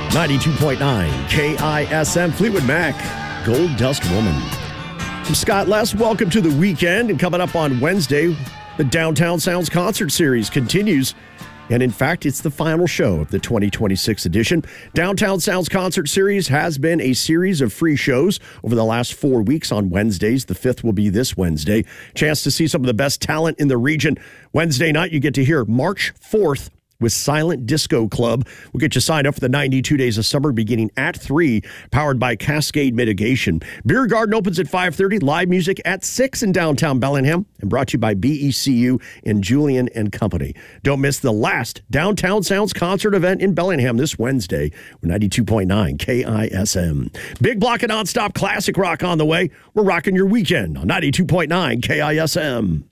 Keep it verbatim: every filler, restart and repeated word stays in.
ninety-two point nine K I S M, Fleetwood Mac, Gold Dust Woman. I'm Scott Les. Welcome to the weekend. And coming up on Wednesday, the Downtown Sounds Concert Series continues. And in fact, it's the final show of the twenty twenty-six edition. Downtown Sounds Concert Series has been a series of free shows over the last four weeks on Wednesdays. The fifth will be this Wednesday. Chance to see some of the best talent in the region. Wednesday night, you get to hear March fourth with Silent Disco Club. We'll get you signed up for the ninety-two Days of Summer beginning at three, powered by Cascade Mitigation. Beer Garden opens at five thirty, live music at six in downtown Bellingham, and brought to you by B E C U and Julian and Company. Don't miss the last Downtown Sounds concert event in Bellingham this Wednesday with ninety-two point nine K I S M. Big block of nonstop classic rock on the way. We're rocking your weekend on ninety-two point nine K I S M.